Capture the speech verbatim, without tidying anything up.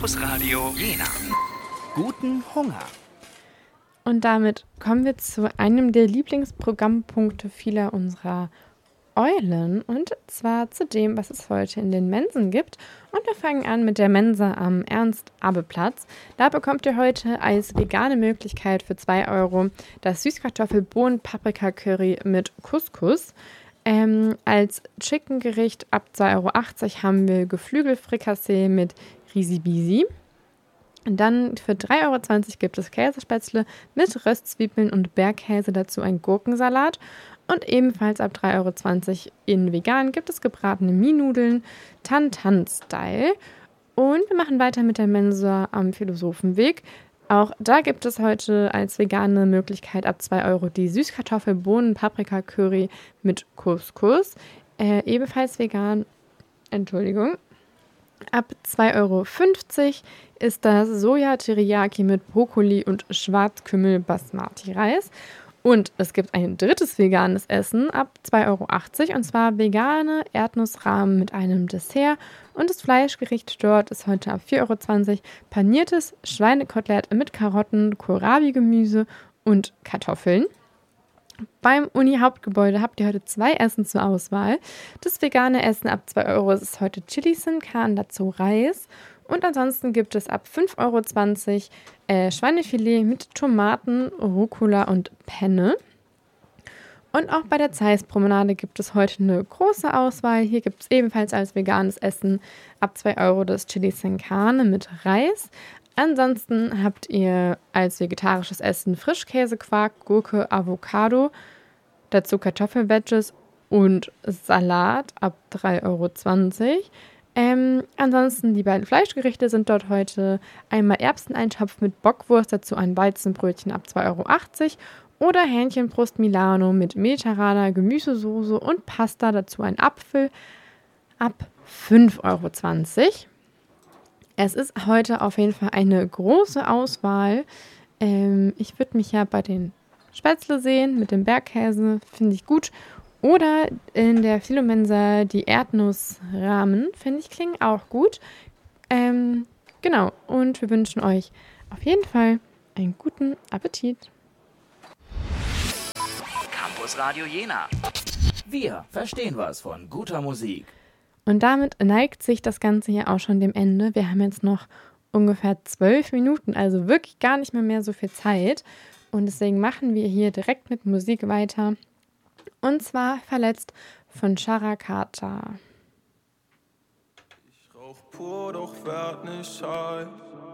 Campus Radio Jena. Guten Hunger. Und damit kommen wir zu einem der Lieblingsprogrammpunkte vieler unserer Eulen, und zwar zu dem, was es heute in den Mensen gibt. Und wir fangen an mit der Mensa am Ernst-Abbe-Platz. Da bekommt ihr heute als vegane Möglichkeit für zwei Euro das Süßkartoffel-Bohnen-Paprika-Curry mit Couscous. Ähm, als Chicken-Gericht ab zwei Euro achtzig haben wir Geflügelfrikassee mit Risibisi. Und dann für drei Euro zwanzig gibt es Käsespätzle mit Röstzwiebeln und Bergkäse, dazu ein Gurkensalat. Und ebenfalls ab drei Euro zwanzig in vegan gibt es gebratene Mienudeln, Tan-Tan-Style. Und wir machen weiter mit der Mensa am Philosophenweg. Auch da gibt es heute als vegane Möglichkeit ab zwei Euro die Süßkartoffel-Bohnen-Paprika-Curry mit Couscous. Äh, ebenfalls vegan, Entschuldigung. Ab zwei Euro fünfzig ist das Soja-Teriyaki mit Brokkoli und Schwarzkümmel-Basmati-Reis. Und es gibt ein drittes veganes Essen ab zwei Euro achtzig, und zwar vegane Erdnussrahmen mit einem Dessert. Und das Fleischgericht dort ist heute ab vier Euro zwanzig paniertes Schweinekotelett mit Karotten, Kohlrabi-Gemüse und Kartoffeln. Beim Uni-Hauptgebäude habt ihr heute zwei Essen zur Auswahl. Das vegane Essen ab zwei Euro ist heute Chili Sin Carne, dazu Reis. Und ansonsten gibt es ab fünf Euro zwanzig äh, Schweinefilet mit Tomaten, Rucola und Penne. Und auch bei der Zeiss-Promenade gibt es heute eine große Auswahl. Hier gibt es ebenfalls als veganes Essen ab zwei Euro das Chili Sin Carne mit Reis. Ansonsten habt ihr als vegetarisches Essen Frischkäsequark, Gurke, Avocado, dazu Kartoffelveggies und Salat ab drei Euro zwanzig. Ähm, ansonsten die beiden Fleischgerichte sind dort heute einmal Erbseneintopf mit Bockwurst, dazu ein Weizenbrötchen ab zwei Euro achtzig oder Hähnchenbrust Milano mit mediterraner Gemüsesoße und Pasta, dazu ein Apfel ab fünf Euro zwanzig. Es ist heute auf jeden Fall eine große Auswahl. Ähm, ich würde mich ja bei den Spätzle sehen mit dem Bergkäse, finde ich gut. Oder in der Philomensa die Erdnussrahmen, finde ich, klingen auch gut. Ähm, genau, und wir wünschen euch auf jeden Fall einen guten Appetit. Campus Radio Jena. Wir verstehen was von guter Musik. Und damit neigt sich das Ganze hier auch schon dem Ende. Wir haben jetzt noch ungefähr zwölf Minuten, also wirklich gar nicht mehr mehr so viel Zeit. Und deswegen machen wir hier direkt mit Musik weiter. Und zwar Verletzt von Charakata. Ich rauch pur, doch werd nicht high.